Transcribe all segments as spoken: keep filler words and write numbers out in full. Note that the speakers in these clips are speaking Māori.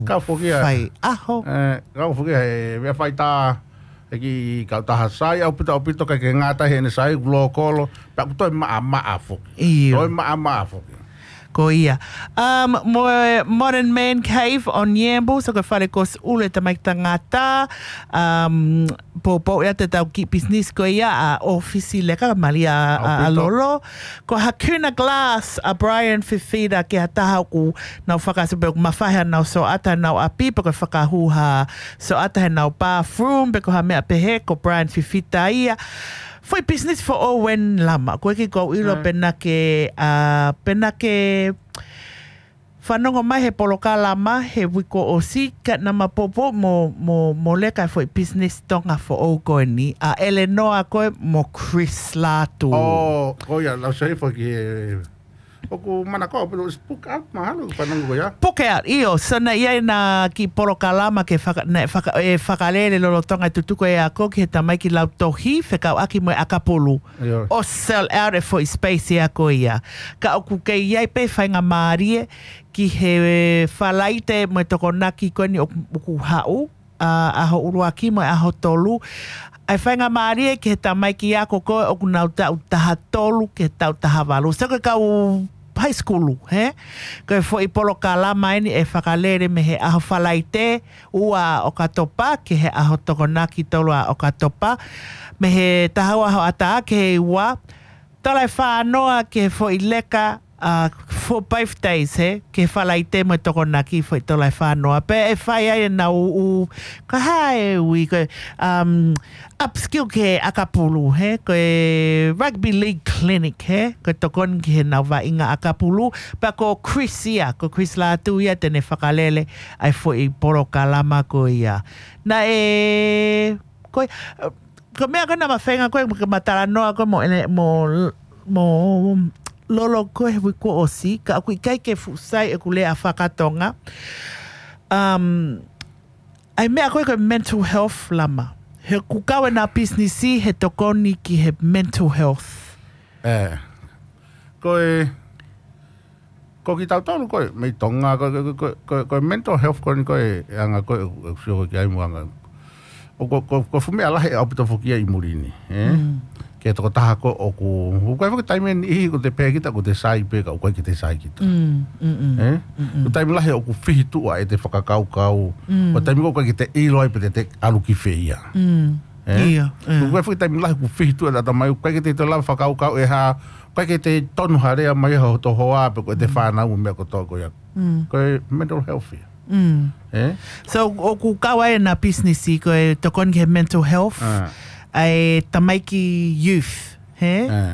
Kau foki a. Fai aho. Eh, kau foki e me fai ta e ki kau ta sai au pita pito ka ke ngata he ne sai lo kolo. Pa ku toi ma ma afo. Iyo. Toi ma ma afo. Ko ia. Um, mo Modern Man Cave on Yambo, so ka whare kos ule ta mai tangata. Um, po po ia te tau ki business ko ia a ofisi leka mali a, a, a lolo. Ko Hakuna Glass a Brian Fifida ke hataha ku nau whakasupe ku mawhaiha nau so ata nau a pipa ko whakahuha so ata he nau bathroom pe ko ha mea pehe ko Brian Fifita ia. Foi business for Owen lama. Koe ki kou ilo mm. pena ke, uh, pena ke whanongo mai he poloka lama, he wiko o si, ka na mapopo mo, mo, mo leka foi business tonga for o koe ni. A uh, Eleanor koe mo Chris Latu. Oh, ko ia, lau sei foi ki oku mana ko pero spook out mahalo panang ko ya. Poke out io so na ia na ki poloka lama ke whaka, na, whaka, e whakalele lolo tonga tutuko e ako ki he tamai ki lau tohi whekau aki mo e akapulu. Yo. O sell out e for space e ako ia. Ka oku ke iai pe whainga maarie ki he whalaite mo e toko naki koe ni oku hau. Uh, aho uruaki mo e aho tolu. Ai whainga maarie ki he tamai ki ako koe oku nau tau taha tolu ki he tau taha walu. Sako kau high school, he? Ko e foi polo kalama ni e whakalere me he aho whalaite ua o katopa, ke he aho tokonaki tolua o katopa, me he tahau aho ata ke he ua, talai whaanoa ke foi leka uh, for five days, he? Ke whalaite mo tokonaki foi talai whaanoa. Pe e whai ai na u, u ka hae ui, ko um, upskill ke Akapulu, he? Ko e rugby league clinic, he? Ko tokon ki he nau wa inga Akapulu. Pa ko Chris ia, ko Chris Latu ia tene whakalele ai fo i poro kalama ko ia. Na e... Ko, ko mea ko na mawhenga koe ka matara noa ko mo, mo, mo lolo ko he wiko osi. Ka aku i kai ke fusai e kule a whakatonga. Um, ai mea koe ko mental health lama. He kukawe na businessi he tokoni ki he mental health. Eh. Koe ko ki tau tonu koe mei tonga koe koe koe koe mental health koe koe anga koe sio ki ai muanga. O ko ko ko fume ala he au pito fokia i murini, eh? Mm. Ke to taha ko o ku ko ko taimen i ko te pe kita ko te sai pe ka ko ki te sai kita. Mm. Mm. Eh? Ko taimen la he o ku fihi tu a e te whakakau kau. O taimen ko ki te i loi pe te alu ki feia. Mm. Eh? Ia. Ko ko taimen la ku fihi tu a ta mai ko ki te te la whakakau kau e ha ko ki te tonu harea mai ho to hoa pe ko te whana u me ko to ko ya. Ko mental health. Mm. Eh? So, o ku kawa e na businessi ko e tokon ki he mental health. Uh. Ai tamaiki youth. He? Uh.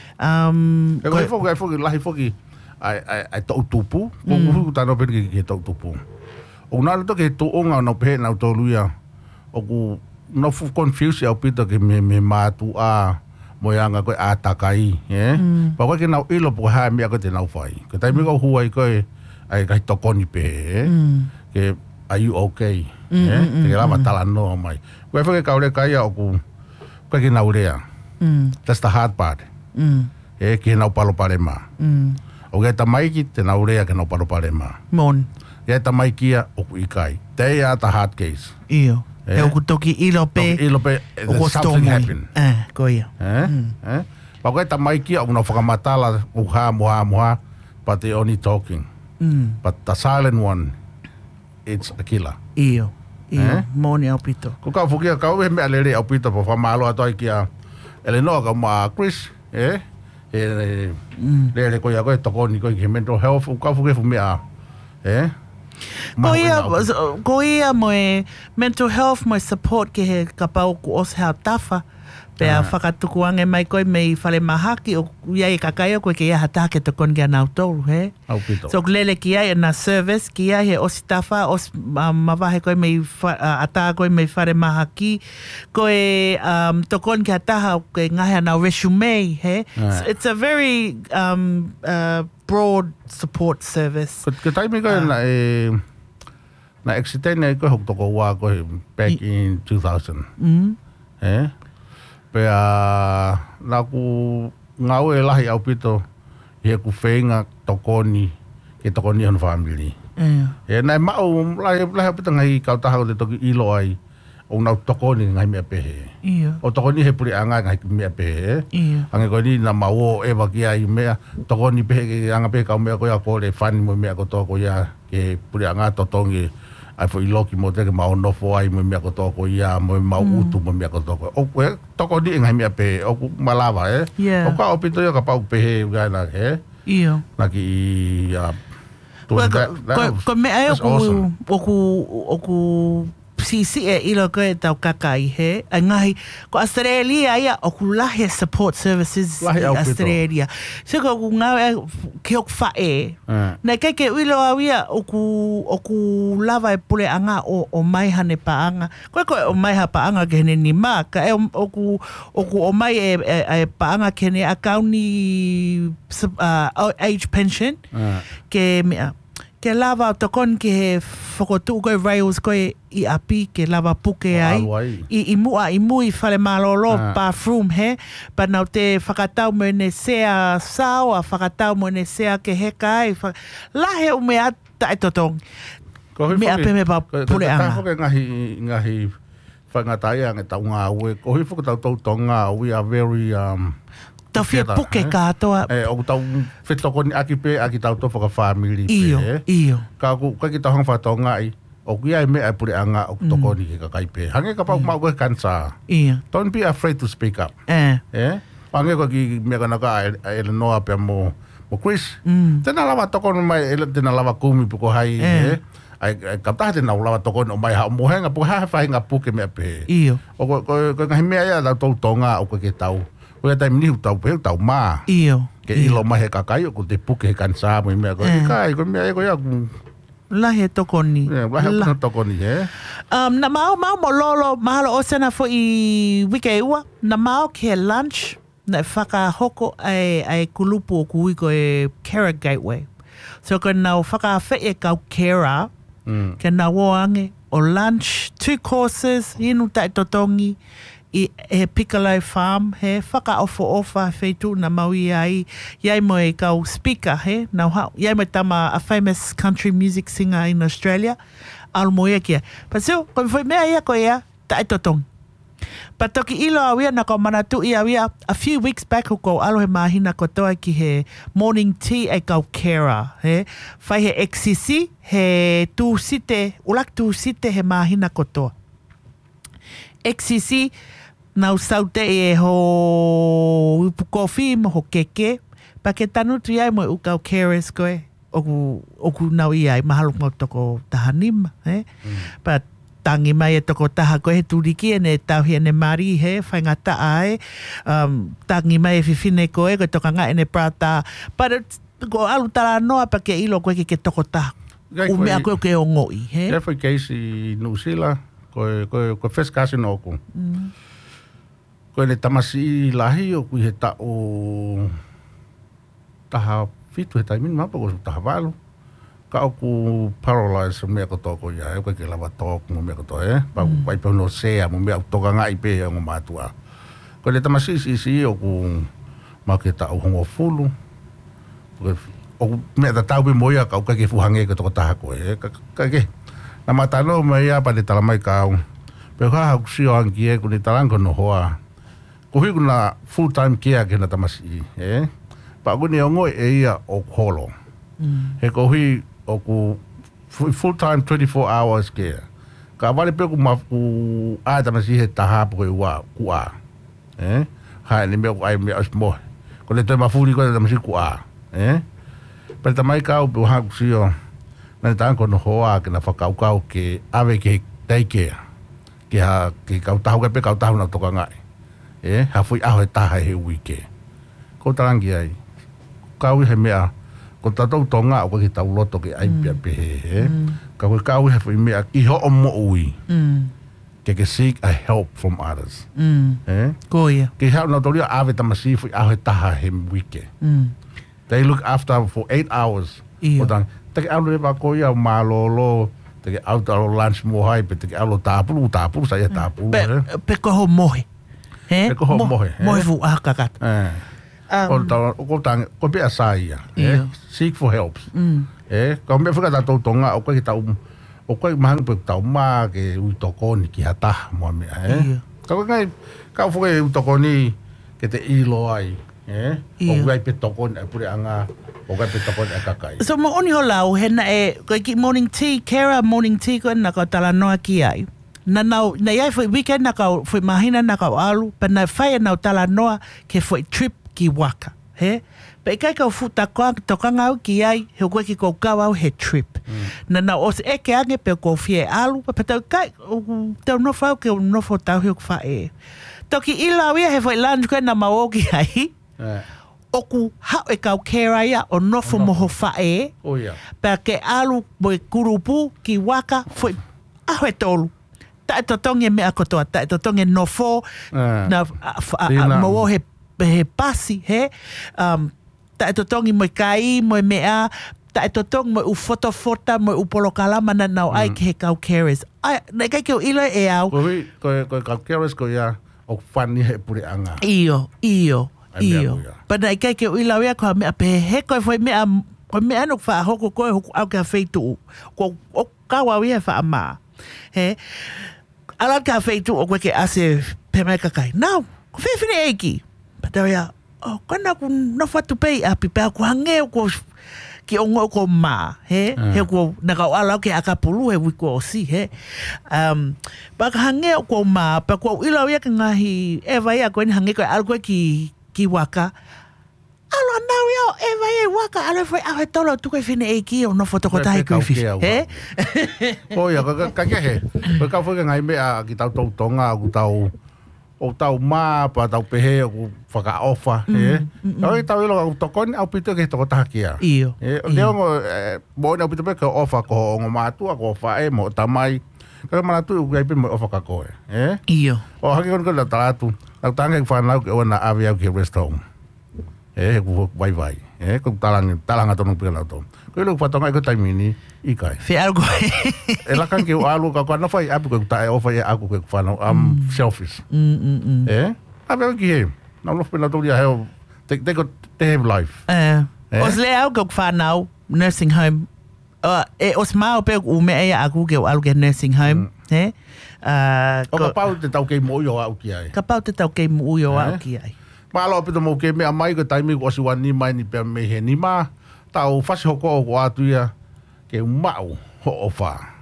Um, e ko e foki, e foki, lahi foki. Ai, ai, ai tau tupu. Ko kuhu tano pere ki tau tupu. O nāle to ke to onga no pehe nau tō luia. O ku no fu confuse au pita ke me, me mātu a mo yanga koe a takai. Eh? Mm. Pa koe ke nau ilo po hae mea koe te nau whai. Ko taimi ko huai koe ai kai tokoni pehe. Mm. Ke are you okay? Mm, eh? Mm, te rama mm. tala noa mai. Koe whake kaure kai a oku koe ke nau rea. Mm. That's the hard part. Mm. Eh, ke nau palo pare mā. Mm. O ke ta maiki te nau rea ke nau palo pare mā. Mon. Ke ta maikia oku ikai. Te a ta hard case. Iyo. Eh? He oku toki ilo pe. Toki ilo pe. Something happen. Eh, ko ia. Eh? Mm. Eh? Pa koe ta maikia oku nau whakamatala uha muha muha but they only talking. Mm. But the silent one, it's a killer. Iyo. Iyo. Eh? Moni au pito. Ko kau fukia kau e mea lere au pito po whamalo atoi kia Eleanor ka ma Chris, eh? E mm. lere ko ia koe tokoni koe ki mental health, kau fukia fu mea, eh? Ko ia, ko ia mo e mental health mo e support ke he kapau ku os hea tafa. Pea whakatukuange mai koe mei whale mahaki o iai kakai o koe ke ia hata ke tokon kia nau tolu, he? Au pito. So lele ki ai na service, ki ai he osi tafa, os um, mawahe koe mei uh, ata koe mei whare mahaki, koe um, tokon kia taha o koe ngahe nau resume, he? So it's a very um, uh, broad support service. Ko ke taimi koe uh, na e na accident e koe hok toko ua koe back in two thousand. Mm. Eh? Pea nā ku ngau e lahi au pito i he ku whenga tokoni ke tokoni honu family. E nai mau lai lai pita ngai kau taha o te toki ilo ai o nau toko ni ngai mea pehe. Ia. O toko ni he puri anga ngai mea pehe. Ia. Ange koe ni na mau e waki ai mea toko ni pehe ke anga pehe kau mea koe a kore whani mo mea ko toko ia ke puri anga totongi ai fo iloki mo te ke mau nofo ai mo mea ko toko ia mo mau utu mo mea ko toko. O koe toko ni ngai mea pehe o ku malawa e. Yeah. O ka opito ia ka pau pehe ugai na he. Ia. Naki ia Ko me ai oku oku oku si si e ilo ko e tau kakai he ai ngahi ko Australia ia oku lahe support services i Australia so ko ngā ke ok fa e na kai ke ilo awia oku oku lava e pule anga o o mai hane paanga ko ko o mai ha paanga ke ne ni ma ka e oku oku o mai e e paanga ke ne akauni uh, age pension ke me ke lava tokon ke he whakotu koe rails koe i api ke lava puke ai i, i mua i mui whale malolo ah. bathroom he pa nau te whakatau mo ne sea sao a whakatau mo ne sea ke heka ai lahe o mea tae totong me ape me pa pule anga ko ngahi ngahi whangatai ange tau ngā ue ko hi whakatau tau tau ngā we are very um tau fia puke katoa. E, o tau whetoko ni aki pe, aki tau tau whaka whamiri pe. Iyo, iyo. Ka ku, ka ki tau hang whatau ngai, o ki ai mea pure anga o toko ni ke kakai pe. Hange ka pau mau koe kansa. Iyo. Don't be afraid to speak up. Eh. Eh? Hange ko ki mea kanaka a Eleanor pe mo, mo Chris. Tena lava toko no mai, tena lava kumi puko hai. Eh? Ai kaptaha tena lava toko no mai ha mo henga puko hae whainga puke mea pe. Iyo. O ko, ko, ko ngahi mea ia tau tonga o koe ke tau. Oia tai mini tau pe tau ma. Iyo. Ke ilo mahe kakai o ko te puke kan sa mo me ko kai ko me ko ya. La he tokoni. La he tokoni he. Um na mau mau mo lolo mahalo o sena fo i wike ua na mau ke lunch na whaka hoko ai ai kulupu o kui ko e Kara Gateway. So ko na whaka fe e kau Kara. Mm. Ke na woange o lunch two courses inu tai totongi. I e Piccolo Farm he whaka ofo ofa whaitu na maui ai iai mo e kau speaker he nau hau iai mo tama a famous country music singer in Australia al mo ia kia pa so ko foi mea ia ko ia tai totong pa toki ilo awia na ko manatu i awia a few weeks back ko alo he mahina ko toa ki he morning tea e kau Kara he whai he X C C he tu site ulak tu site he mahina ko toa X C C nau saute e ho kofi mo ho keke pa ke tanu tu ai mo u kau Karas koe oku oku nau i ai mahalo ngau toko tahanim he mm. pa tangi mai e toko taha koe he turiki e ne tau hi ne mari he whaingata ai um, tangi mai e whiwhine koe koe toka ngā e ne prata pa ko alu tala noa pa ke ilo koe ke ke toko taha u mea koe ke o ngoi he Jeffrey Casey Nusila koe koe koe first cousin oku mm. Koe ne tamasi lahi o kui he ta o taha fitu he taimin mapa ko taha walu. Ka oku paralyzed mea ko toko ia e koe ke lawa toko mo mea ko to e. Pa pai pau no sea mo mea toka ngai pe o matua. Koe ne tamasi si si o ku ma ke ta o hongo fulu. O mea ta tau pe moia ka o ke fuhange ko toko taha koe e. Ka ke na matano mai apa de talamai kau. Pe ha ha sio angie ku ni talango no hoa. Ko hi kuna full time care ke na tamasi eh. Pa ku ni ongo e ia o holo. Mm. He ko hi o ku full time twenty-four hours care. Ka vale pe ku ma ku a tamasi he taha po wa ku a. Eh. Ha ni me ai me asmo. Ko le te ma fuli ko tamasi ku a. Eh. Pa tamai kau pe ha ku sio. Na tango no hoa ke na whakau kau ke ave ke teike ke ha ke kau tahu ke pe kau tahu na toka ngai e ha fui aho e taha he wike ko tarangi ai kau he mea ko tatou tonga o ke tau loto ke ai pia pe he kau kau he fui mea ki ho o mo ui ke ke seek a help from others e ko ia ke ha na toria ave tamasi fui aho e taha he wike they look after for eight hours o tang te alu ba ko ia malolo te auto lunch mo hai pe te alu tapulu tapulu sa ia tapulu pe pe ko ho mohe he pe ko ho mohe mohe fu akakat eh o ta o ko tang ko pe asaia eh seek for help E, ka me whaka tātou tonga, o koe ki tau, o koe mahang pe tau mā ke utokoni ki hata mua mea, e. Ka koe ngai, ka whuke utokoni ke te ilo ai, e. O koe pe tokoni, e pure anga, o koe pe tokoni e kakai. So mo oni ho lau, hena e, koe ki morning tea, Kara morning tea koe na kau tala noa ki ai. Na nau, na iai fwoi weekend na kau, fwoi mahina na kau alu, pa na whai nau tala noa ke fwoi trip ki waka, he? Pa ikai kau futa koa, tokanga au ki ai, he koe ki kau kau au he trip. Mm. Na nau os eke ange pe kau fie alu, pa patau kai, tau nofo au ke nofo tau hiu kwa e. Toki ila wia he fwoi lunch koe na mao ki ai, yeah. Oku hau e kau kera ia o nofo oh, moho wha e, oh, yeah. Pa ke alu moe kurupu ki waka, fwoi aho e tolu. Ta e totonge mea kotoa, ta e totonge nofo, uh, na mo he, he pasi, he? Um, ta e totonge mo kai, mo mea, ta e totonge mo u fotofota, mo u polokalama na nau ai ke he kau keres. Ai, na kai keo ilo e au. Koe, koe, koe kau keres ko ia, o whani he pure anga. Iyo, iyo, iyo. Pana i kai keo ilo ia koa mea, pe he koe fwoi mea, koe mea nuk wha hoko koe huku au kia feitu. Ko o kawa wia wha ama. He? Alan ka feitu o koe ke ase pemai kakai. Nau, ko whewhine eiki. Patau ia, oh, kana ku nofatu pei api pēa ku hangeo ko ki ongo ko mā, he? Uh. He ko nakau alau ke akapulu he wiko o si, he? Um, Paka hangeo ko mā, pa ko ilau ia ka ngahi ewa ia koe ni hange koe alu koe ki, ki waka. Alo anau ia o ewa ia waka, alo fai awe tolo tu koe whine eiki o nofo toko tahi koe whis, he? O ia, ka kia he. Koe kau whaka ngai mea ki tau tau tonga, ku tau o tau mā, pa tau pehe, ku whaka ofa, he? Kau i tau ilo, au tokoni, au pito ke toko taha kia. Iyo. O leo ngo, mo ina au pito pe ka ofa ko o mātua, ko ofa e, mo tamai. Kau manatu, u kai pe mo ofa ka koe, he? Iyo. O haki kono kono talatu, tau tanga ki whanau ke oana awi au ki rest home. Eh, ku vai vai. Eh, ku talang talanga tonu pela to. Ku lu patonga ko taimini ikai. Fe algo. E la kan ke alu ka ka na fai apu ko ta o fai aku ko fano am selfish. Mm mm. Eh, ape ki he. Na lo pela to dia he te te ko te have life. Eh. Os le au ko fano nursing home. Uh, e os mau pe u me e aku ke alu ke nursing home, eh? Ah, o ka pau te tau ke mo yo au ki ai. Ka pau te tau ke mo yo au ki ai. Malo pito mo ke me mai ko taimi ko si wani mai ni pe me he ni ma tau fasi hoko o atu ia ke mau ho ofa.